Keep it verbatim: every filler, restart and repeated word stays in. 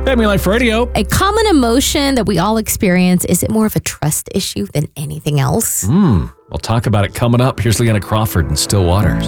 Family Life Radio. A common emotion that we all experience, is it more of a trust issue than anything else? Hmm. We'll talk about it coming up. Here's Leanna Crawford and Still Waters.